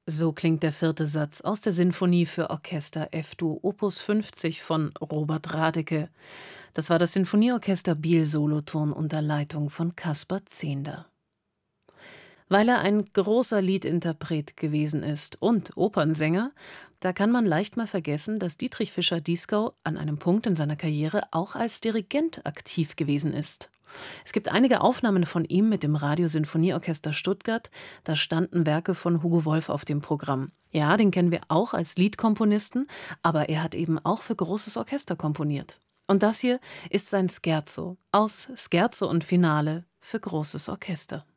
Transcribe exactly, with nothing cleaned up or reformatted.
So klingt der vierte Satz aus der Sinfonie für Orchester F-Dur Opus fünfzig von Robert Radeke. Das war das Sinfonieorchester Biel Solothurn unter Leitung von Caspar Zehnder. Weil er ein großer Liedinterpret gewesen ist und Opernsänger, da kann man leicht mal vergessen, dass Dietrich Fischer-Dieskau an einem Punkt in seiner Karriere auch als Dirigent aktiv gewesen ist. Es gibt einige Aufnahmen von ihm mit dem Radiosinfonieorchester Stuttgart, da standen Werke von Hugo Wolf auf dem Programm. Ja, den kennen wir auch als Liedkomponisten, aber er hat eben auch für großes Orchester komponiert. Und das hier ist sein Scherzo aus Scherzo und Finale für großes Orchester.